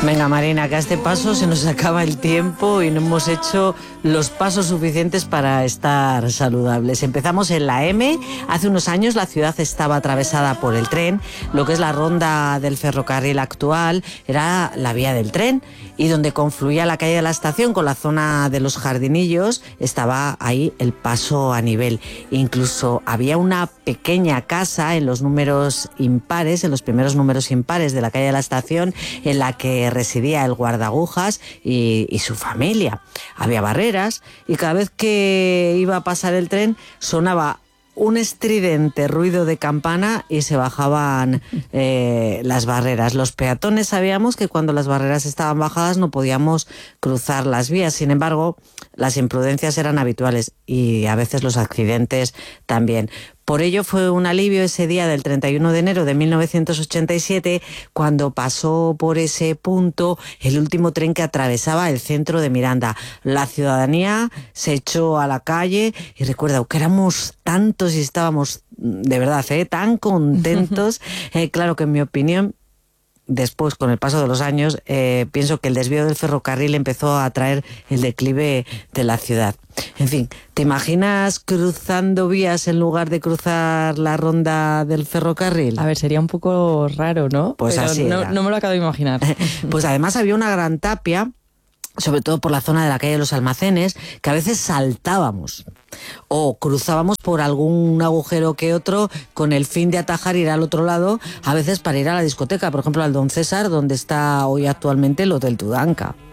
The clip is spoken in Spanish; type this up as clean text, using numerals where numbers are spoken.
Venga, Marina, que a este paso se nos acaba el tiempo y no hemos hecho los pasos suficientes para estar saludables. Empezamos en la M. Hace unos años la ciudad estaba atravesada por el tren. Lo que es la ronda del ferrocarril actual era la vía del tren, y donde confluía la calle de la Estación con la zona de los Jardinillos estaba ahí el paso a nivel. Incluso había una pequeña casa en los números impares, en los primeros números impares de la calle de la Estación, en la que residía el guardaagujas y su familia. Había barreras y cada vez que iba a pasar el tren sonaba un estridente ruido de campana y se bajaban las barreras. Los peatones sabíamos que cuando las barreras estaban bajadas no podíamos cruzar las vías. Sin embargo, las imprudencias eran habituales y a veces los accidentes también. Por ello fue un alivio ese día del 31 de enero de 1987 cuando pasó por ese punto el último tren que atravesaba el centro de Miranda. La ciudadanía se echó a la calle y recuerdo que éramos tantos y estábamos de verdad tan contentos. Claro que en mi opinión, después, con el paso de los años, pienso que el desvío del ferrocarril empezó a traer el declive de la ciudad. En fin, ¿te imaginas cruzando vías en lugar de cruzar la ronda del ferrocarril? A ver, sería un poco raro, ¿no? Pues pero así era. No me lo acabo de imaginar. Pues además había una gran tapia, sobre todo por la zona de la calle de los Almacenes, que a veces saltábamos o cruzábamos por algún agujero que otro con el fin de atajar, ir al otro lado, a veces para ir a la discoteca, por ejemplo al Don César, donde está hoy actualmente el Hotel Tudanca.